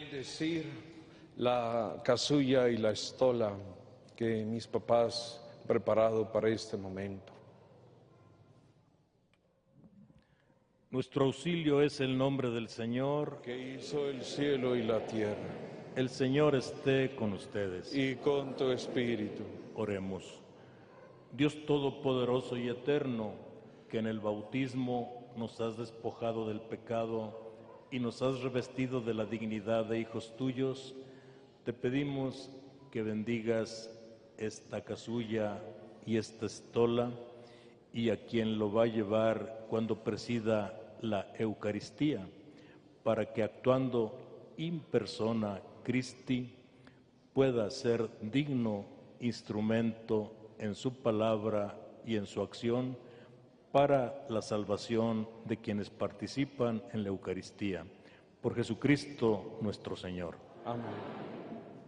bendecir la casulla y la estola que mis papás han preparado para este momento. Nuestro auxilio es el nombre del Señor. Que hizo el cielo y la tierra. El Señor esté con ustedes. Y con tu espíritu. Oremos. Dios Todopoderoso y Eterno, que en el bautismo nos has despojado del pecado y nos has revestido de la dignidad de hijos tuyos, te pedimos que bendigas esta casulla y esta estola, y a quien lo va a llevar cuando presida la Eucaristía, para que actuando in persona Christi pueda ser digno instrumento en su palabra y en su acción para la salvación de quienes participan en la Eucaristía. Por Jesucristo nuestro Señor. Amén.